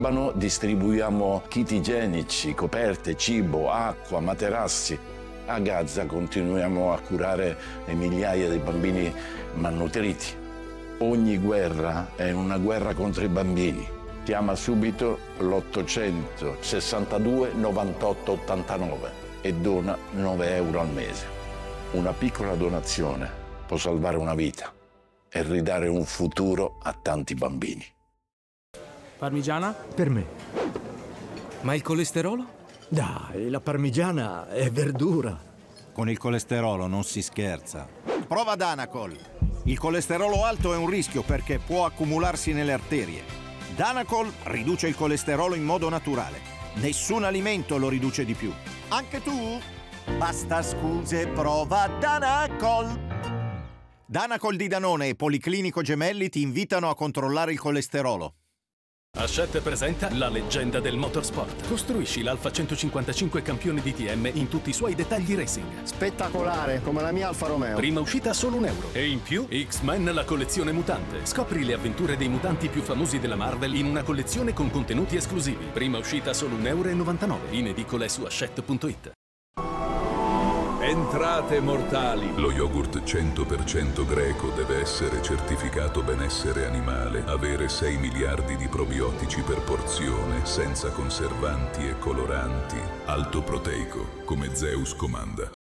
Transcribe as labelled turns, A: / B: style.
A: Distribuiamo kit igienici, coperte, cibo, acqua, materassi. A Gaza continuiamo a curare le migliaia di bambini malnutriti. Ogni guerra è una guerra contro i bambini. Chiama subito l'800 62 98 89 e dona 9 euro al mese. Una piccola donazione può salvare una vita e ridare un futuro a tanti bambini.
B: Parmigiana?
C: Per me.
D: Ma il colesterolo?
C: Dai, la parmigiana è verdura.
E: Con il colesterolo non si scherza. Prova Danacol. Il colesterolo alto è un rischio perché può accumularsi nelle arterie. Danacol riduce il colesterolo in modo naturale. Nessun alimento lo riduce di più. Anche tu? Basta scuse, prova Danacol. Danacol di Danone e Policlinico Gemelli ti invitano a controllare il colesterolo.
F: Hachette presenta la leggenda del motorsport. Costruisci l'Alfa 155 campione DTM in tutti i suoi dettagli racing.
G: Spettacolare, come la mia Alfa Romeo.
F: Prima uscita solo €1. E in più, X-Men la collezione mutante. Scopri le avventure dei mutanti più famosi della Marvel in una collezione con contenuti esclusivi. Prima uscita solo €1,99. In edicola su Hachette.it.
H: Entrate mortali.
I: Lo yogurt 100% greco deve essere certificato benessere animale, avere 6 miliardi di probiotici per porzione, senza conservanti e coloranti, alto proteico, come Zeus comanda.